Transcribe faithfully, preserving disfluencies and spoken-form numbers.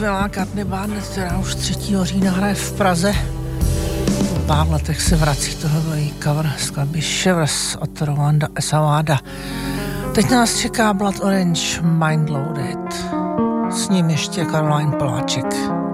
Milá Courtney Barnett, která už třetího října hraje v Praze. Po pár letech se vrací, tohle byl její cover skladby Shivers od Rwanda Esawada. Teď nás čeká Blood Orange Mind Loaded. S ním ještě Caroline Poláček.